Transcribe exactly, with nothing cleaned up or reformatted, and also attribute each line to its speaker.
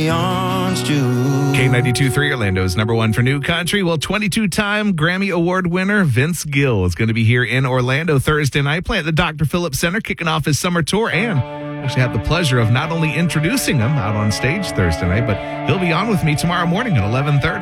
Speaker 1: beyond you.
Speaker 2: K ninety-two point three Orlando's number one for new country. Well, twenty-two-time Grammy Award winner Vince Gill is going to be here in Orlando Thursday night, playing at the Doctor Phillips Center, kicking off his summer tour. And actually have the pleasure of not only introducing him out on stage Thursday night, but he'll be on with me tomorrow morning at eleven thirty.